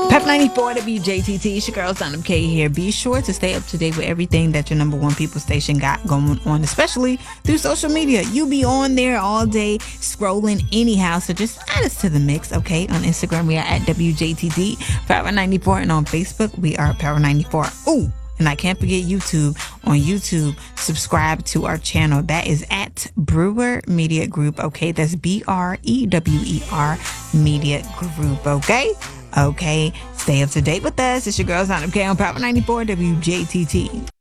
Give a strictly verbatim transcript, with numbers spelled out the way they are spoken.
Pep ninety-four W J T T, it's your girl, Sonam K here. Be sure to stay up to date with everything that your number one people station got going on, especially through social media. You be on there all day scrolling anyhow, so just add us to the mix, okay? On Instagram, we are at W J T T, Power ninety-four, and on Facebook, we are Power ninety-four. Ooh! And I can't forget YouTube. On YouTube, subscribe to our channel. That is at Brewer Media Group, okay? That's B R E W E R Media Group, okay? Okay, stay up to date with us. It's your girl, Sonam K on Power ninety-four W J T T.